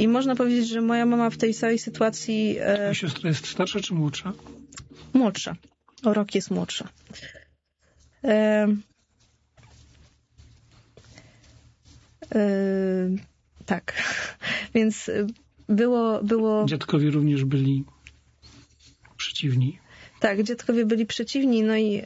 I można powiedzieć, że moja mama w tej całej sytuacji... A siostra jest starsza czy młodsza? Młodsza. O rok jest młodsza. Tak. Więc było... Dziadkowie również byli przeciwni. Tak, dziadkowie byli przeciwni, no i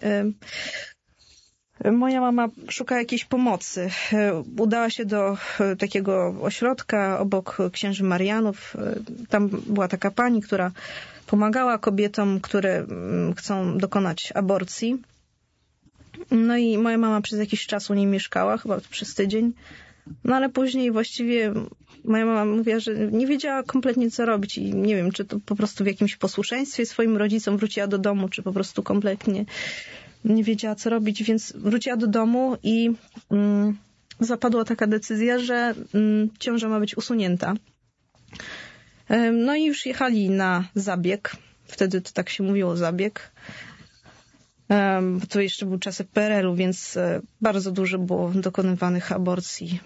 moja mama szuka jakiejś pomocy. Udała się do takiego ośrodka obok księży Marianów. Tam była taka pani, która pomagała kobietom, które chcą dokonać aborcji. No i moja mama przez jakiś czas u niej mieszkała, chyba przez tydzień. No ale później właściwie moja mama mówiła, że nie wiedziała kompletnie co robić i nie wiem, czy to po prostu w jakimś posłuszeństwie swoim rodzicom wróciła do domu, czy po prostu kompletnie nie wiedziała co robić, więc wróciła do domu i zapadła taka decyzja, że ciąża ma być usunięta. No i już jechali na zabieg. Wtedy to tak się mówiło, zabieg. To jeszcze był czasy PRL-u, więc bardzo dużo było dokonywanych aborcji.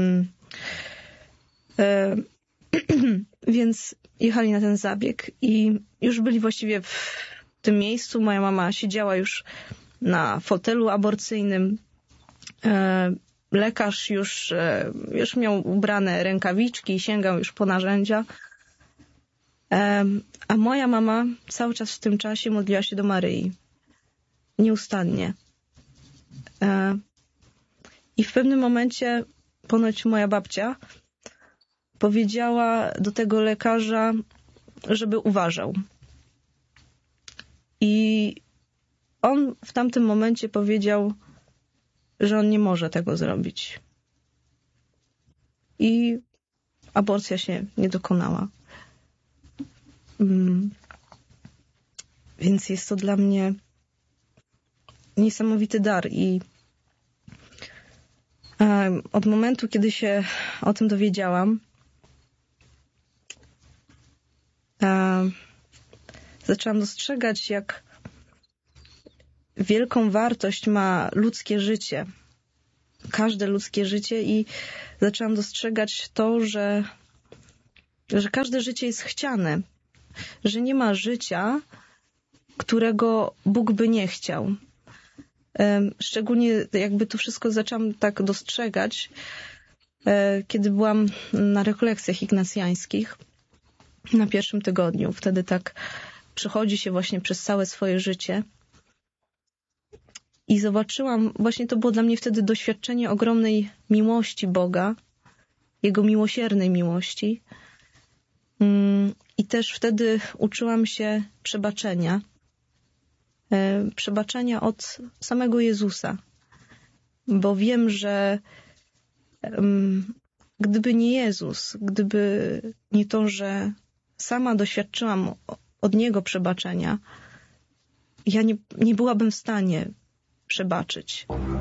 Więc jechali na ten zabieg i już byli właściwie w tym miejscu. Moja mama siedziała już na fotelu aborcyjnym. Lekarz już miał ubrane rękawiczki i sięgał już po narzędzia. A moja mama cały czas w tym czasie modliła się do Maryi. Nieustannie. I w pewnym momencie ponoć moja babcia powiedziała do tego lekarza, żeby uważał. I on w tamtym momencie powiedział, że on nie może tego zrobić. I aborcja się nie dokonała. Więc jest to dla mnie niesamowity dar i od momentu, kiedy się o tym dowiedziałam, zaczęłam dostrzegać, jak wielką wartość ma ludzkie życie, każde ludzkie życie i zaczęłam dostrzegać to, że każde życie jest chciane, że nie ma życia, którego Bóg by nie chciał. Szczególnie jakby to wszystko zaczęłam tak dostrzegać, kiedy byłam na rekolekcjach ignacjańskich na pierwszym tygodniu. Wtedy tak przechodzi się właśnie przez całe swoje życie. I zobaczyłam, właśnie to było dla mnie wtedy doświadczenie ogromnej miłości Boga, Jego miłosiernej miłości. I też wtedy uczyłam się przebaczenia. Przebaczenia od samego Jezusa. Bo wiem, że gdyby nie Jezus, gdyby nie to, że sama doświadczyłam od Niego przebaczenia, ja nie byłabym w stanie przebaczyć.